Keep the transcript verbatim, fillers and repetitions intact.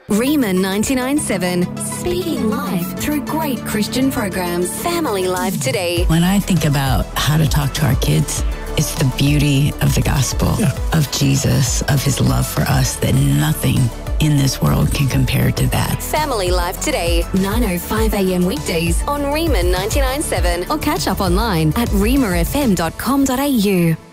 Rima ninety-nine point seven, speaking life through great Christian programs. Family Life Today. When I think about how to talk to our kids, it's the beauty of the gospel, yeah. of Jesus, of his love for us, that nothing in this world can compare to that. Family Life Today, nine oh five a.m. weekdays on Rima ninety-nine point seven, or catch up online at rima f m dot com dot a u.